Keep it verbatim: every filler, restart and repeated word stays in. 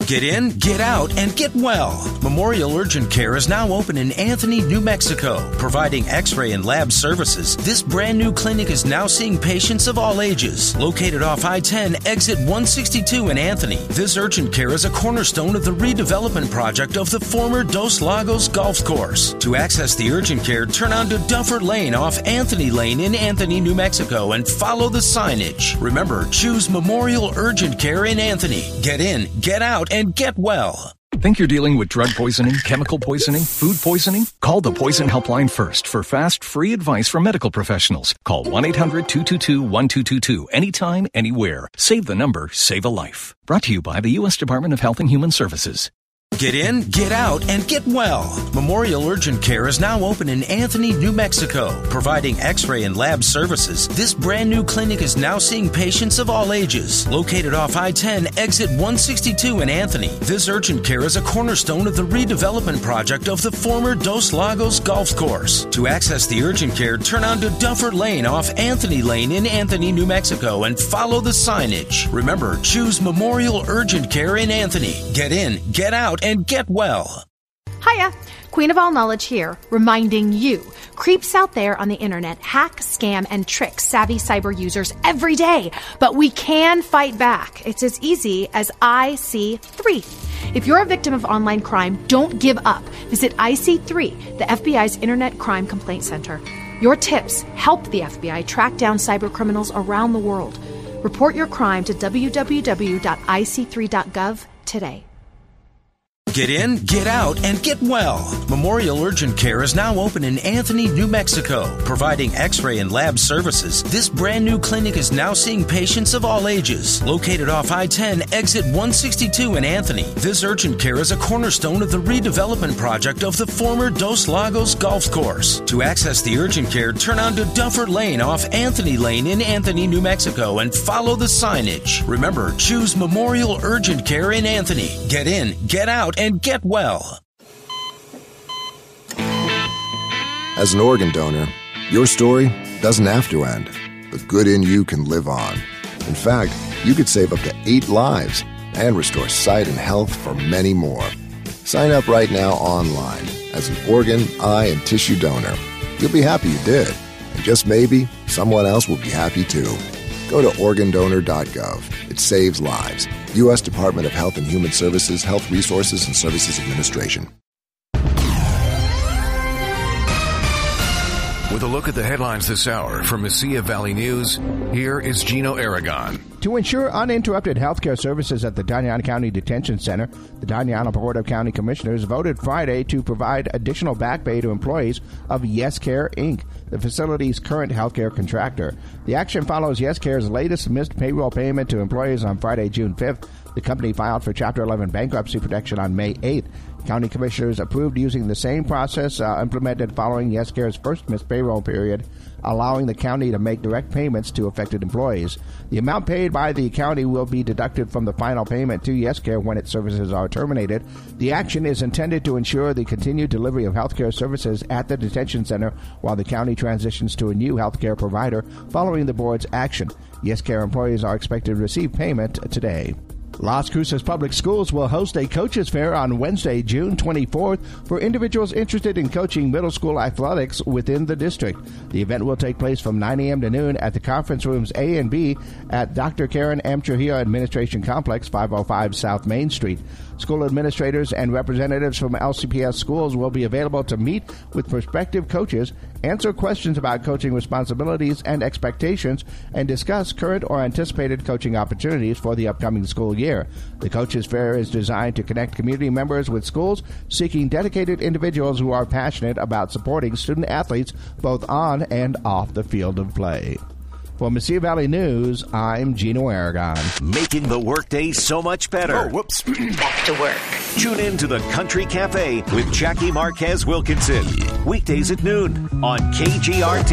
Get in, get out, and get well. Memorial Urgent Care is now open in Anthony, New Mexico, providing x-ray and lab services. This brand new clinic is now seeing patients of all ages. Located off I ten, exit one sixty-two in Anthony, this urgent care is a cornerstone of the redevelopment project of the former Dos Lagos Golf Course. To access the urgent care, turn onto Duffer Lane off Anthony Lane in Anthony, New Mexico, and follow the signage. Remember, choose Memorial Urgent Care in Anthony. Get in, get out, and get well. Think you're dealing with drug poisoning, chemical poisoning, food poisoning? Call the Poison Helpline first for fast, free advice from medical professionals. Call one eight hundred two two two one two two two anytime, anywhere. Save the number, save a life. Brought to you by the U S Department of Health and Human Services. Get in, get out, and get well. Memorial Urgent Care is now open in Anthony, New Mexico, providing x-ray and lab services. This brand new clinic is now seeing patients of all ages. Located off I ten, exit one sixty-two in Anthony, this urgent care is a cornerstone of the redevelopment project of the former Dos Lagos Golf Course. To access the urgent care, turn onto Duffer Lane off Anthony Lane in Anthony, New Mexico, and follow the signage. Remember, choose Memorial Urgent Care in Anthony. Get in, get out, and get well. Hiya, Queen of All Knowledge here, reminding you, creeps out there on the internet hack, scam, and trick savvy cyber users every day. But we can fight back. It's as easy as I C three. If you're a victim of online crime, don't give up. Visit I C three, the F B I's Internet Crime Complaint Center. Your tips help the F B I track down cyber criminals around the world. Report your crime to w w w dot i c three dot gov today. Get in, get out, and get well. Memorial Urgent Care is now open in Anthony, New Mexico, providing x-ray and lab services. This brand new clinic is now seeing patients of all ages. Located off I ten, exit one sixty-two in Anthony, this urgent care is a cornerstone of the redevelopment project of the former Dos Lagos Golf Course. To access the urgent care, turn onto Duffer Lane off Anthony Lane in Anthony, New Mexico, and follow the signage. Remember, choose Memorial Urgent Care in Anthony. Get in, get out, and get well. As an organ donor, your story doesn't have to end. The good in you can live on. In fact, you could save up to eight lives and restore sight and health for many more. Sign up right now online as an organ, eye, and tissue donor. You'll be happy you did. And just maybe, someone else will be happy too. Go to organ donor dot gov. It saves lives. U S Department of Health and Human Services, Health Resources and Services Administration. With a look at the headlines this hour from Mesilla Valley News, here is Gino Aragon. To ensure uninterrupted health care services at the Doñana County Detention Center, the Doñana Board of County Commissioners voted Friday to provide additional back pay to employees of YesCare, Incorporated, the facility's current health care contractor. The action follows YesCare's latest missed payroll payment to employees on Friday, June fifth. The company filed for Chapter eleven bankruptcy protection on May eighth. County commissioners approved using the same process uh, implemented following YesCare's first missed payroll period, allowing the county to make direct payments to affected employees. The amount paid by the county will be deducted from the final payment to YesCare when its services are terminated. The action is intended to ensure the continued delivery of healthcare services at the detention center while the county transitions to a new healthcare provider following the board's action. YesCare employees are expected to receive payment today. Las Cruces Public Schools will host a coaches fair on Wednesday, June twenty-fourth for individuals interested in coaching middle school athletics within the district. The event will take place from nine a.m. to noon at the conference rooms A and B at Doctor Karen M. Trujillo Administration Complex, five oh five South Main Street. School administrators and representatives from L C P S schools will be available to meet with prospective coaches, answer questions about coaching responsibilities and expectations, and discuss current or anticipated coaching opportunities for the upcoming school year. The Coaches Fair is designed to connect community members with schools seeking dedicated individuals who are passionate about supporting student athletes both on and off the field of play. For Mesilla Valley News, I'm Gino Aragon. Making the workday so much better. Oh, whoops. Back to work. Tune in to the Country Cafe with Jackie Marquez Wilkinson. Weekdays at noon on K G R T.